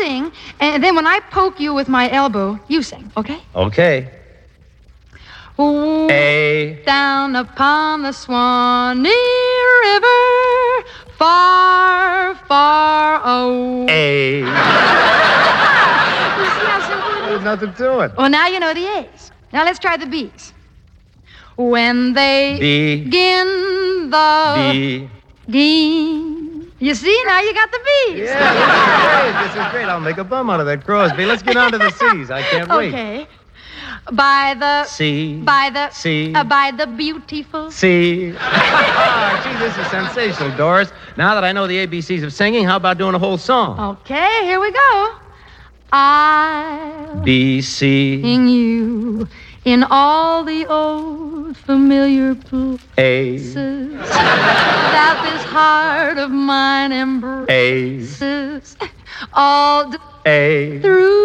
sing, and then when I poke you with my elbow, you sing, okay? Okay. Ooh, A. down upon the Swanee River, far, far away. A. You see how simple it is? There's nothing to it. Well, now you know the A's. Now let's try the B's. When they begin the game. You see, now you got the B's. Yeah, this is great. I'll make a bum out of that Crosby. Let's get on to the C's. I can't wait. Okay. By the... C. By the... C. By the beautiful... C. Gee, this is sensational, Doris. Now that I know the ABCs of singing, how about doing a whole song? Okay, here we go. I'll B, C. sing you in all the old familiar places A. that this heart of mine embraces A. all A. through